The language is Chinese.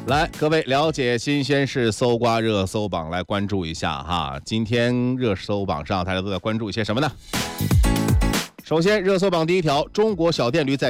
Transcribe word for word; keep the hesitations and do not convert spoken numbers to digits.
来，各位了解新鲜事搜刮热搜榜，来关注一下哈。今天热搜榜上大家都在关注一些什么呢？首先，热搜榜第一条，中国小电驴在